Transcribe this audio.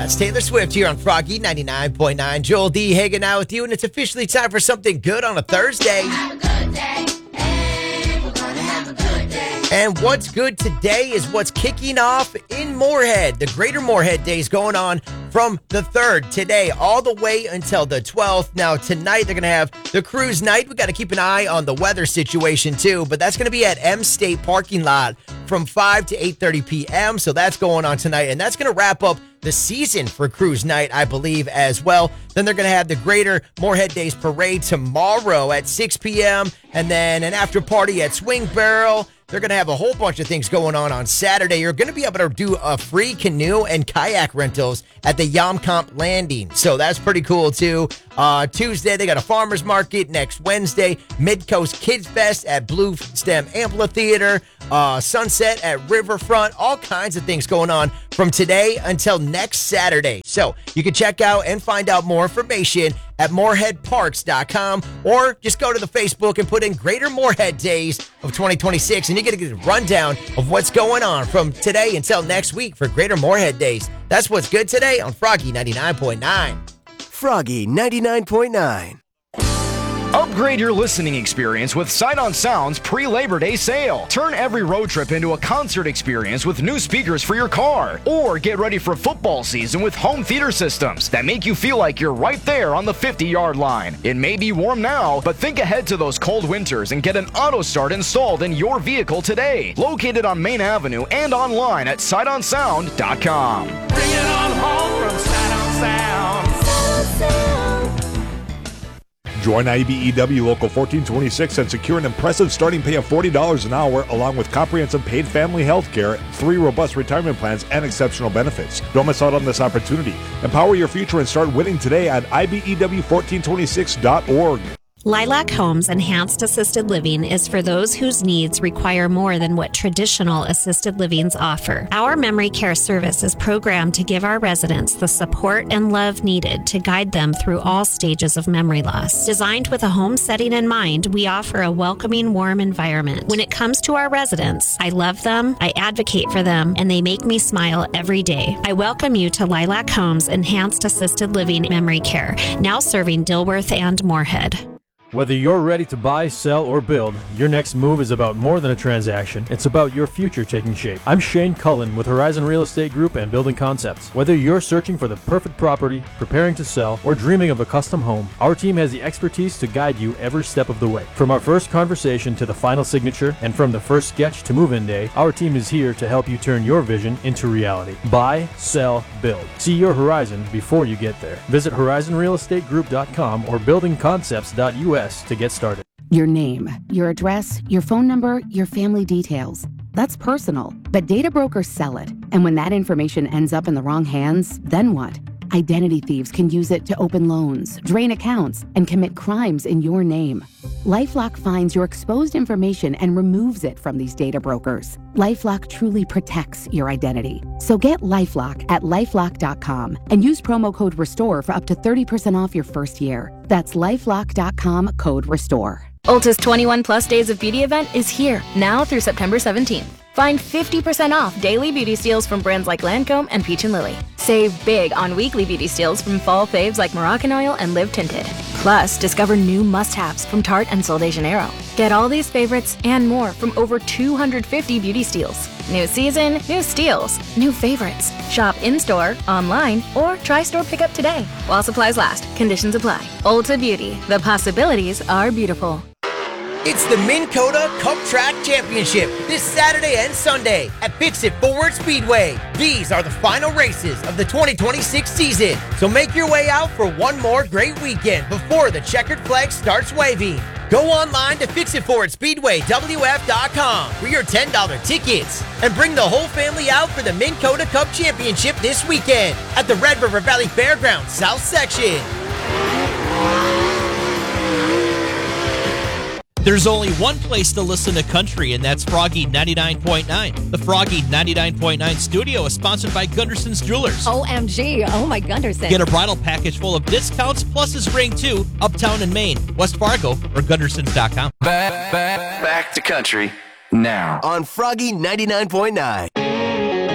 That's Taylor Swift here on Froggy 99.9. Joel D. hanging out with you, and it's officially time for something good on a Thursday. Have a good day, and we're gonna have a good day. And what's good today is what's kicking off in Moorhead. The Greater Moorhead Days going on from the 3rd today all the way until the 12th. Now, tonight they're going to have the cruise night. We got to keep an eye on the weather situation too, but that's going to be at M State parking lot from 5 to 8:30 p.m. So that's going on tonight, and that's going to wrap up the season for cruise night, I believe, as well. Then they're going to have the Greater Moorhead Days Parade tomorrow at 6 p.m. and then an after party at Swing Barrel. They're going to have a whole bunch of things going on Saturday. You're going to be able to do a free canoe and kayak rentals at the Yomkamp Landing. So that's pretty cool, too. Tuesday, they got a farmer's market. Next Wednesday, Mid-Coast Kids Fest at Blue Stem Amphitheater. Sunset at Riverfront. All kinds of things going on from today until next Saturday. So you can check out and find out more information at moorheadparks.com, or just go to the Facebook and put in Greater Moorhead Days of 2026, and you get a good rundown of what's going on from today until next week for Greater Moorhead Days. That's what's good today on Froggy 99.9. Froggy 99.9. Upgrade your listening experience with Sight on Sound's pre-Labor Day sale. Turn every road trip into a concert experience with new speakers for your car. Or get ready for football season with home theater systems that make you feel like you're right there on the 50-yard line. It may be warm now, but think ahead to those cold winters and get an auto start installed in your vehicle today. Located on Main Avenue and online at sightonsound.com. Bring it on home from Sight on Sound. Join IBEW Local 1426 and secure an impressive starting pay of $40 an hour, along with comprehensive paid family health care, 3 robust retirement plans, and exceptional benefits. Don't miss out on this opportunity. Empower your future and start winning today at IBEW1426.org. Lilac Homes Enhanced Assisted Living is for those whose needs require more than what traditional assisted livings offer. Our memory care service is programmed to give our residents the support and love needed to guide them through all stages of memory loss. Designed with a home setting in mind, we offer a welcoming, warm environment. When it comes to our residents, I love them, I advocate for them, and they make me smile every day. I welcome you to Lilac Homes Enhanced Assisted Living Memory Care, now serving Dilworth and Moorhead. Whether you're ready to buy, sell, or build, your next move is about more than a transaction. It's about your future taking shape. I'm Shane Cullen with Horizon Real Estate Group and Building Concepts. Whether you're searching for the perfect property, preparing to sell, or dreaming of a custom home, our team has the expertise to guide you every step of the way. From our first conversation to the final signature, and from the first sketch to move-in day, our team is here to help you turn your vision into reality. Buy, sell, build. See your horizon before you get there. Visit horizonrealestategroup.com or buildingconcepts.us to get started. Your name, your address, your phone number, your family details. That's personal, but data brokers sell it. And when that information ends up in the wrong hands, then what? Identity thieves can use it to open loans, drain accounts, and commit crimes in your name. LifeLock finds your exposed information and removes it from these data brokers. LifeLock truly protects your identity. So get LifeLock at LifeLock.com and use promo code RESTORE for up to 30% off your first year. That's LifeLock.com, code RESTORE. Ulta's 21 Plus Days of Beauty event is here, now through September 17th. Find 50% off daily beauty steals from brands like Lancome and Peach & Lily. Save big on weekly beauty steals from fall faves like Moroccan Oil and Live Tinted. Plus, discover new must-haves from Tarte and Sol de Janeiro. Get all these favorites and more from over 250 beauty steals. New season, new steals, new favorites. Shop in-store, online, or try store pickup today. While supplies last, conditions apply. Ulta Beauty, the possibilities are beautiful. It's the Minn Kota Cup Track Championship this Saturday and Sunday at Fix-It Forward Speedway. These are the final races of the 2026 season, so make your way out for one more great weekend before the checkered flag starts waving. Go online to fixitforwardspeedwaywf.com for your $10 tickets and bring the whole family out for the Minn Kota Cup Championship this weekend at the Red River Valley Fairgrounds South Section. There's only one place to listen to country, and that's Froggy 99.9. The Froggy 99.9 studio is sponsored by Gunderson's Jewelers. OMG. Oh, my Gunderson. Get a bridal package full of discounts plus his ring, too, uptown in Maine, West Fargo, or Gundersons.com. Back to country now on Froggy 99.9.